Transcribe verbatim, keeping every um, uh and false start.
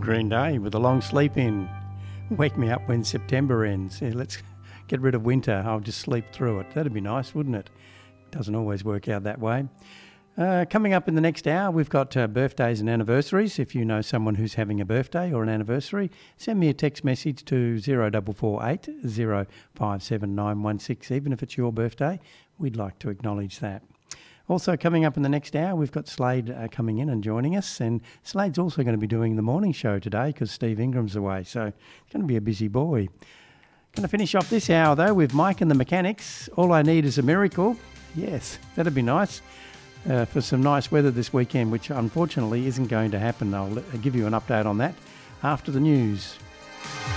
Green Day with a long sleep in. Wake me up when September ends. Yeah, let's get rid of winter. I'll just sleep through it. That'd be nice, wouldn't it? Doesn't always work out that way. Uh, coming up in the next hour, we've got uh, birthdays and anniversaries. If you know someone who's having a birthday or an anniversary, send me a text message to zero four four eight zero five seven nine one six. Even if it's your birthday, we'd like to acknowledge that. Also coming up in the next hour, we've got Slade uh, coming in and joining us. And Slade's also going to be doing the morning show today because Steve Ingram's away. So it's going to be a busy boy. Going to finish off this hour, though, with Mike and the Mechanics. All I Need is a Miracle. Yes, that'd be nice. Uh, for some nice weather this weekend, which unfortunately isn't going to happen. I'll give you an update on that after the news.